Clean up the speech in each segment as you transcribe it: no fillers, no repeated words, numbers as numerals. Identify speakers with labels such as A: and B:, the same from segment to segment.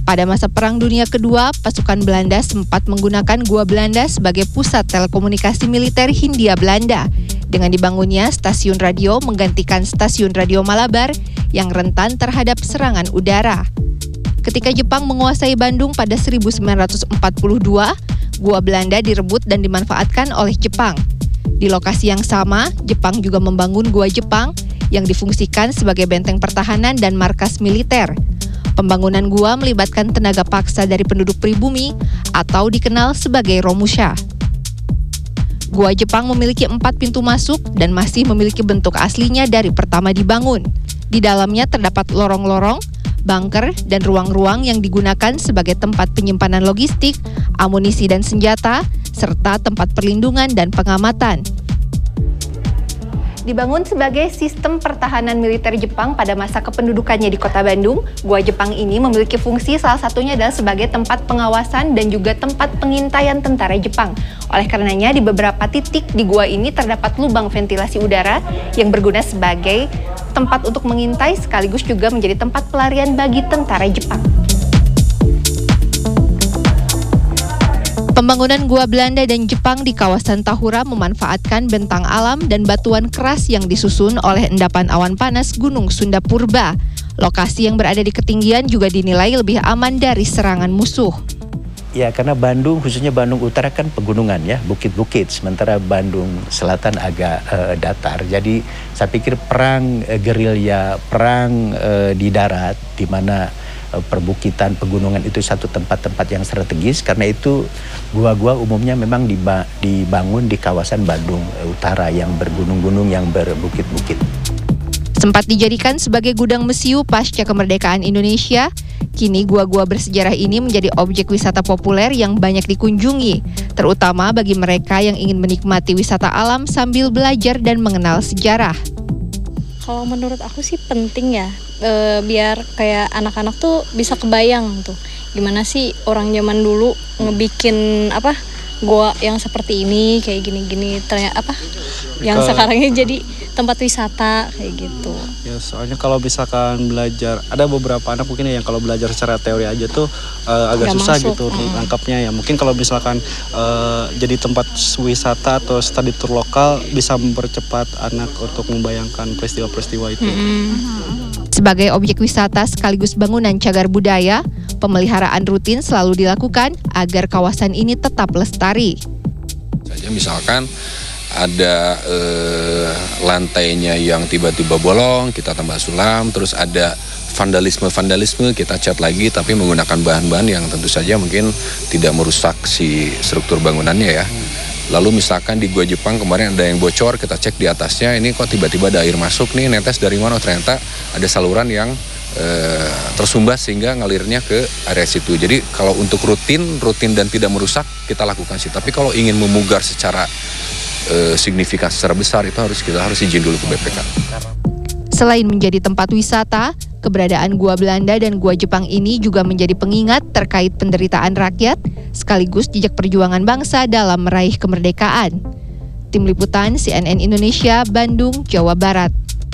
A: Pada masa Perang Dunia Kedua, pasukan Belanda sempat menggunakan Gua Belanda sebagai pusat telekomunikasi militer Hindia Belanda. Dengan dibangunnya stasiun radio menggantikan stasiun radio Malabar yang rentan terhadap serangan udara. Ketika Jepang menguasai Bandung pada 1942, Gua Belanda direbut dan dimanfaatkan oleh Jepang. Di lokasi yang sama, Jepang juga membangun Gua Jepang yang difungsikan sebagai benteng pertahanan dan markas militer. Pembangunan gua melibatkan tenaga paksa dari penduduk pribumi atau dikenal sebagai Romusha. Gua Jepang memiliki 4 pintu masuk dan masih memiliki bentuk aslinya dari pertama dibangun. Di dalamnya terdapat lorong-lorong, bunker, dan ruang-ruang yang digunakan sebagai tempat penyimpanan logistik, amunisi dan senjata, serta tempat perlindungan dan pengamatan. Dibangun sebagai sistem pertahanan militer Jepang pada masa kependudukannya di kota Bandung, Gua Jepang ini memiliki fungsi salah satunya adalah sebagai tempat pengawasan dan juga tempat pengintaian tentara Jepang. Oleh karenanya, di beberapa titik di gua ini terdapat lubang ventilasi udara yang berguna sebagai tempat untuk mengintai sekaligus juga menjadi tempat pelarian bagi tentara Jepang. Pembangunan Gua Belanda dan Jepang di kawasan Tahura memanfaatkan bentang alam dan batuan keras yang disusun oleh endapan awan panas Gunung Sunda Purba. Lokasi yang berada di ketinggian juga dinilai lebih aman dari serangan musuh.
B: Ya, karena Bandung, khususnya Bandung Utara kan pegunungan ya, bukit-bukit, sementara Bandung Selatan agak datar. Jadi saya pikir perang gerilya, perang di darat, di mana perbukitan, pegunungan itu satu tempat-tempat yang strategis. Karena itu gua-gua umumnya memang dibangun di kawasan Bandung Utara yang bergunung-gunung, yang berbukit-bukit.
A: Sempat dijadikan sebagai gudang mesiu pasca kemerdekaan Indonesia, kini gua-gua bersejarah ini menjadi objek wisata populer yang banyak dikunjungi, terutama bagi mereka yang ingin menikmati wisata alam sambil belajar dan mengenal sejarah.
C: Kalau menurut aku sih penting ya, biar kayak anak-anak tuh bisa kebayang tuh gimana sih orang zaman dulu ngebikin gua yang seperti ini, kayak gini-gini, ternyata yang sekarangnya jadi tempat wisata kayak gitu.
D: Ya, soalnya kalau misalkan belajar, ada beberapa anak mungkin yang kalau belajar secara teori aja tuh agak susah masuk gitu nangkapnya ya. Mungkin kalau misalkan jadi tempat wisata atau study tour lokal bisa mempercepat anak untuk membayangkan peristiwa-peristiwa itu.
A: Sebagai objek wisata sekaligus bangunan cagar budaya, pemeliharaan rutin selalu dilakukan agar kawasan ini tetap lestari.
E: Saja misalkan ada lantainya yang tiba-tiba bolong, kita tambah sulam, terus ada vandalisme kita cat lagi tapi menggunakan bahan-bahan yang tentu saja mungkin tidak merusak si struktur bangunannya ya. Lalu misalkan di Gua Jepang kemarin ada yang bocor, kita cek di atasnya, ini kok tiba-tiba ada air masuk nih, netes dari mana? Ternyata ada saluran yang tersumbat sehingga ngalirnya ke area situ. Jadi kalau untuk rutin dan tidak merusak kita lakukan sih. Tapi kalau ingin memugar secara signifikan secara besar itu kita harus izin dulu ke BPK.
A: Selain menjadi tempat wisata, keberadaan Gua Belanda dan Gua Jepang ini juga menjadi pengingat terkait penderitaan rakyat sekaligus jejak perjuangan bangsa dalam meraih kemerdekaan. Tim Liputan CNN Indonesia, Bandung, Jawa Barat.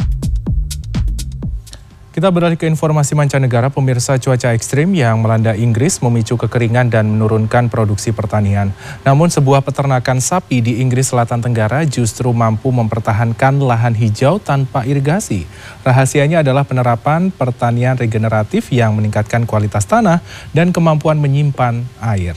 F: Kita beralih ke informasi mancanegara. Pemirsa, cuaca ekstrim yang melanda Inggris memicu kekeringan dan menurunkan produksi pertanian. Namun sebuah peternakan sapi di Inggris Selatan Tenggara justru mampu mempertahankan lahan hijau tanpa irigasi. Rahasianya adalah penerapan pertanian regeneratif yang meningkatkan kualitas tanah dan kemampuan menyimpan air.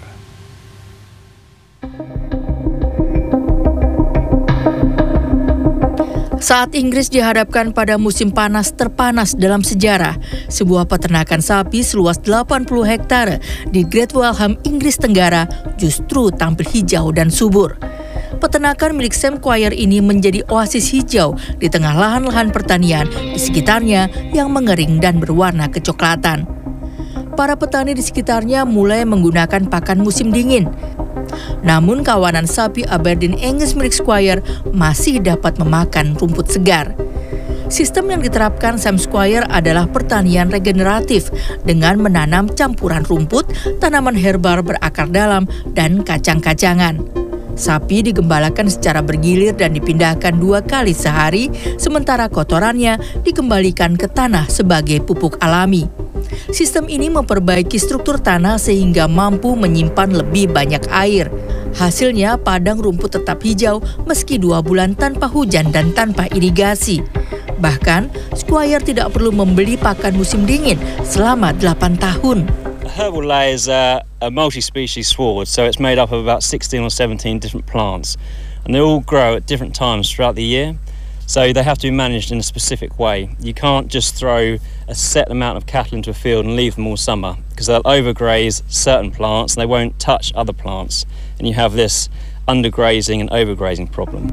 G: Saat Inggris dihadapkan pada musim panas terpanas dalam sejarah, sebuah peternakan sapi seluas 80 hektare di Great Walham, Inggris Tenggara justru tampil hijau dan subur. Peternakan milik Sam Quire ini menjadi oasis hijau di tengah lahan-lahan pertanian di sekitarnya yang mengering dan berwarna kecoklatan. Para petani di sekitarnya mulai menggunakan pakan musim dingin. Namun kawanan sapi Aberdeen Angus milik Squire masih dapat memakan rumput segar. Sistem yang diterapkan Sam Squire adalah pertanian regeneratif dengan menanam campuran rumput, tanaman herba berakar dalam, dan kacang-kacangan. Sapi digembalakan secara bergilir dan dipindahkan 2 kali sehari, sementara kotorannya dikembalikan ke tanah sebagai pupuk alami. Sistem ini memperbaiki struktur tanah sehingga mampu menyimpan lebih banyak air. Hasilnya, padang rumput tetap hijau meski 2 bulan tanpa hujan dan tanpa irigasi. Bahkan, Squire tidak perlu membeli pakan musim dingin selama 8 tahun.
H: Herbal lay is a multi-species sward, so it's made up of about 16 or 17 different plants, and they all grow at different times throughout the year, so they have to be managed in a specific way. You can't just throw a set amount of cattle into a field and leave them all summer, because they'll overgraze certain plants and they won't touch other plants, and you have this undergrazing and overgrazing problem.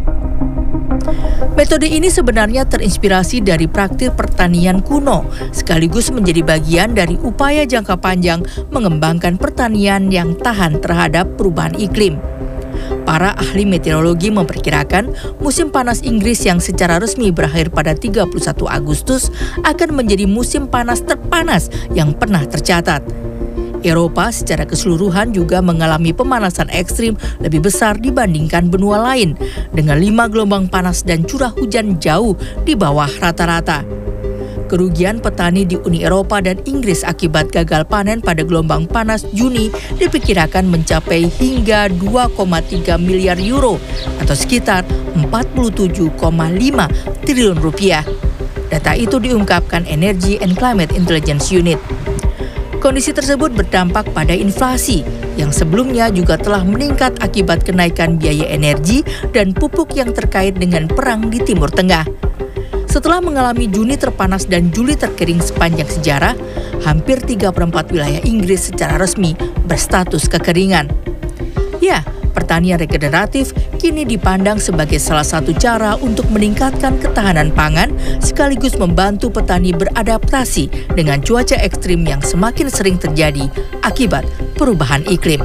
G: Metode ini sebenarnya terinspirasi dari praktik pertanian kuno, sekaligus menjadi bagian dari upaya jangka panjang mengembangkan pertanian yang tahan terhadap perubahan iklim. Para ahli meteorologi memperkirakan musim panas Inggris yang secara resmi berakhir pada 31 Agustus akan menjadi musim panas terpanas yang pernah tercatat. Eropa secara keseluruhan juga mengalami pemanasan ekstrim lebih besar dibandingkan benua lain, dengan 5 gelombang panas dan curah hujan jauh di bawah rata-rata. Kerugian petani di Uni Eropa dan Inggris akibat gagal panen pada gelombang panas Juni diperkirakan mencapai hingga 2,3 miliar euro atau sekitar 47,5 triliun rupiah. Data itu diungkapkan Energy and Climate Intelligence Unit. Kondisi tersebut berdampak pada inflasi yang sebelumnya juga telah meningkat akibat kenaikan biaya energi dan pupuk yang terkait dengan perang di Timur Tengah. Setelah mengalami Juni terpanas dan Juli terkering sepanjang sejarah, hampir 3/4 wilayah Inggris secara resmi berstatus kekeringan. Ya, pertanian regeneratif kini dipandang sebagai salah satu cara untuk meningkatkan ketahanan pangan sekaligus membantu petani beradaptasi dengan cuaca ekstrim yang semakin sering terjadi akibat perubahan iklim.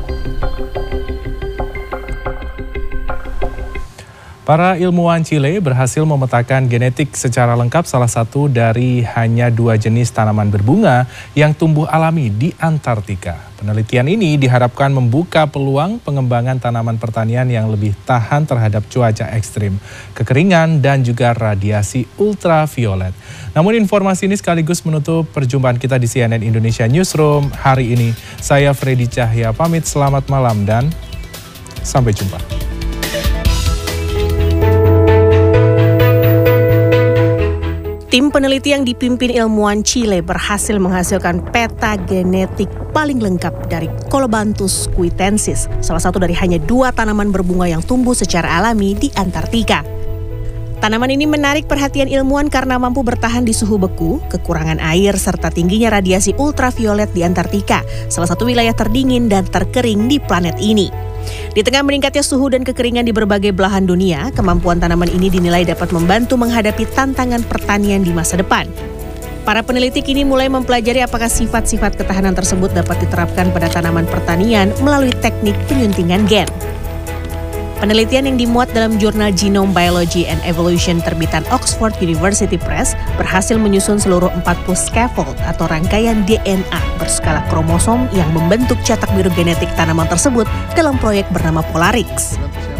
F: Para ilmuwan Chile berhasil memetakan genetik secara lengkap salah satu dari hanya 2 jenis tanaman berbunga yang tumbuh alami di Antartika. Penelitian ini diharapkan membuka peluang pengembangan tanaman pertanian yang lebih tahan terhadap cuaca ekstrim, kekeringan, dan juga radiasi ultraviolet. Namun informasi ini sekaligus menutup perjumpaan kita di CNN Indonesia Newsroom hari ini. Saya Freddy Cahya pamit, selamat malam dan sampai jumpa.
I: Tim peneliti yang dipimpin ilmuwan Chile berhasil menghasilkan peta genetik paling lengkap dari Colobanthus cuitensis, salah satu dari hanya 2 tanaman berbunga yang tumbuh secara alami di Antartika. Tanaman ini menarik perhatian ilmuwan karena mampu bertahan di suhu beku, kekurangan air, serta tingginya radiasi ultraviolet di Antartika, salah satu wilayah terdingin dan terkering di planet ini. Di tengah meningkatnya suhu dan kekeringan di berbagai belahan dunia, kemampuan tanaman ini dinilai dapat membantu menghadapi tantangan pertanian di masa depan. Para peneliti kini mulai mempelajari apakah sifat-sifat ketahanan tersebut dapat diterapkan pada tanaman pertanian melalui teknik penyuntingan gen. Penelitian yang dimuat dalam jurnal Genome Biology and Evolution terbitan Oxford University Press berhasil menyusun seluruh 40 scaffold atau rangkaian DNA berskala kromosom yang membentuk cetak biru genetik tanaman tersebut dalam proyek bernama Polarix.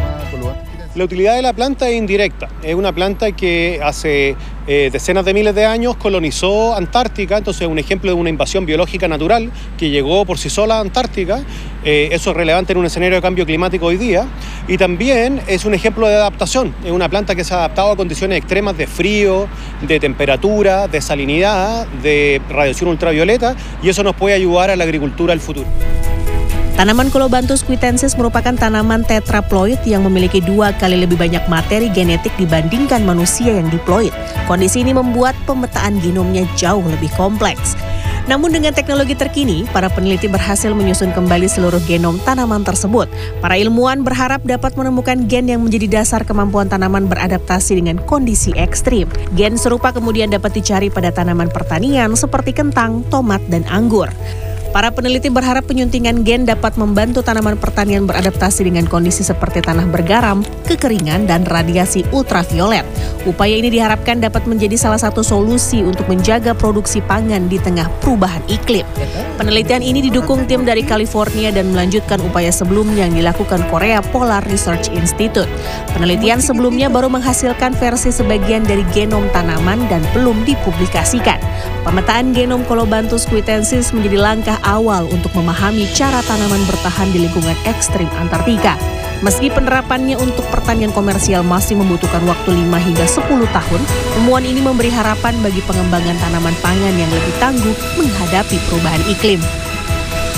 J: La utilidad de la planta es indirecta. Es una planta que hace decenas de miles de años colonizó Antártica, entonces es un ejemplo de una invasión biológica natural que llegó por sí sola a Antártica. Eso es relevante en un escenario de cambio climático hoy día. Y también es un ejemplo de adaptación. Es una planta que se ha adaptado a condiciones extremas de frío, de temperatura, de salinidad, de radiación ultravioleta, y eso nos puede ayudar a la agricultura del futuro.
I: Tanaman Colobanthus cuitensis merupakan tanaman tetraploid yang memiliki 2 kali lebih banyak materi genetik dibandingkan manusia yang diploid. Kondisi ini membuat pemetaan genomnya jauh lebih kompleks. Namun dengan teknologi terkini, para peneliti berhasil menyusun kembali seluruh genom tanaman tersebut. Para ilmuwan berharap dapat menemukan gen yang menjadi dasar kemampuan tanaman beradaptasi dengan kondisi ekstrim. Gen serupa kemudian dapat dicari pada tanaman pertanian seperti kentang, tomat, dan anggur. Para peneliti berharap penyuntingan gen dapat membantu tanaman pertanian beradaptasi dengan kondisi seperti tanah bergaram, kekeringan, dan radiasi ultraviolet. Upaya ini diharapkan dapat menjadi salah satu solusi untuk menjaga produksi pangan di tengah perubahan iklim. Penelitian ini didukung tim dari California dan melanjutkan upaya sebelumnya yang dilakukan Korea Polar Research Institute. Penelitian sebelumnya baru menghasilkan versi sebagian dari genom tanaman dan belum dipublikasikan. Pemetaan genom Colobanthus cuitensis menjadi langkah awal untuk memahami cara tanaman bertahan di lingkungan ekstrim Antartika. Meski penerapannya untuk pertanian komersial masih membutuhkan waktu 5 hingga 10 tahun, temuan ini memberi harapan bagi pengembangan tanaman pangan yang lebih tangguh menghadapi perubahan iklim.